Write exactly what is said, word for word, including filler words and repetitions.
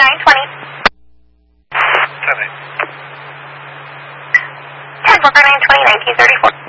nine twenty. ten eight. ten Booker nine twenty, nineteen thirty-four.